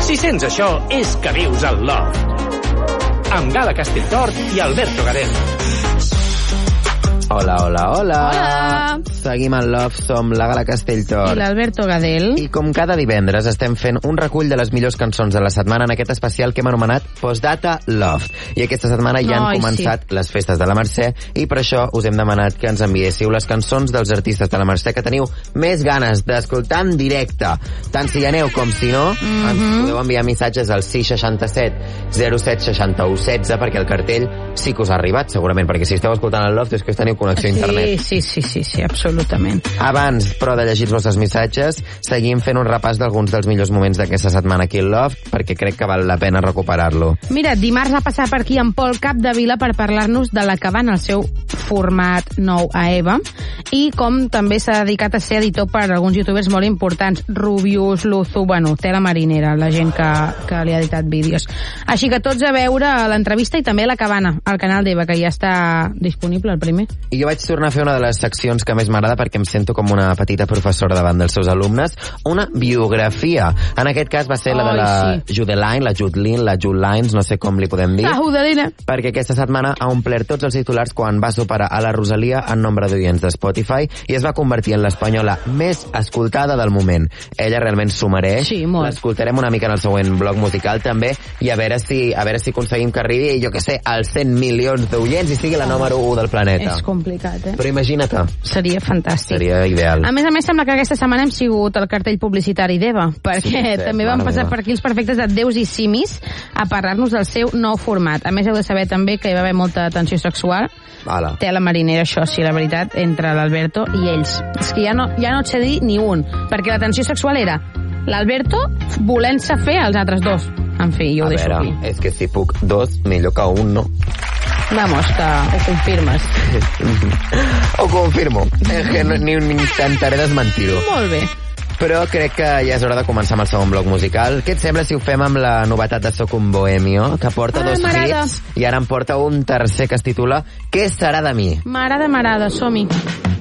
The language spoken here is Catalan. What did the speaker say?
Si sents això, és que vius al Loft. Amb Gala Castelltort i Alberto Gadel. Hola. Hola. Seguim al Love, som la Gala Castelltort. I l'Alberto Gadel. I com cada divendres estem fent un recull de les millors cançons de la setmana en aquest especial que hem anomenat Postdata Love. I aquesta setmana ja han començat les festes de la Mercè i per això us hem demanat que ens enviéssiu les cançons dels artistes de la Mercè que teniu més ganes d'escoltar en directe. Tant si hi aneu com si no, ens podeu enviar missatges al 667 07 61 16 perquè el cartell sí que us ha arribat, segurament, perquè si esteu escoltant el Love és que us teniu connexió a internet. Sí, absolutament. Abans, però, de llegir els vostres missatges, seguim fent un repàs d'alguns dels millors moments d'aquesta setmana aquí al Love, perquè crec que val la pena recuperar-lo. Mira, dimarts va passar per aquí en Pol Capdevila per parlar-nos de la que va en el seu format nou a EVA, i com també s'ha dedicat a ser editor per alguns youtubers molt importants, Rubius, Luzu, bueno, tela marinera, la gent que li ha editat vídeos. Així que tots a veure l'entrevista i també la cabana, al canal d'EVA, que ja està disponible, el primer. I jo vaig tornar a fer una de les seccions que més m'agrada perquè em sento com una petita professora davant dels seus alumnes, una biografia. En aquest cas va ser la de la Judeline, la Judelin, la Julines, no sé com li podem dir. La Judelina. Perquè aquesta setmana ha omplert tots els titulars quan va superar a la Rosalia en nombre d'oients de Spotify i es va convertir en l'espanyola més escoltada del moment. Ella realment s'ho mereix. Sí, molt. L'escoltarem una mica en el següent bloc musical també i a veure si aconseguim que arribi, jo que sé, als 100 milions d'oients i sigui la número 1 del planeta. És complicat, Però imagina't. Seria fantàstic. Seria ideal. A més, sembla que aquesta setmana hem sigut el cartell publicitari d'EVA, perquè també van passar per aquí els perfectes de Déus i Simis a parlar-nos del seu nou format. A més, heu de saber també que hi va haver molta tensió sexual. Tela marinera, això sí, la veritat, entre l'Alberto i ells. És que ja no et sé dir ni un, perquè la tensió sexual era l'Alberto volent-se fer els altres dos. En fi, jo ho deixo aquí. És que si puc dos, millor que un, no? Vamos, que ho confirmes. Ho confirmo. És que ni intentaré desmentir-ho. Molt bé. Però crec que ja és hora de començar amb el segon bloc musical. Què et sembla si ho fem amb la novetat de Soc un bohemio, que porta dos hits i ara en porta un tercer que es titula Què serà de mi? M'agrada, som-hi.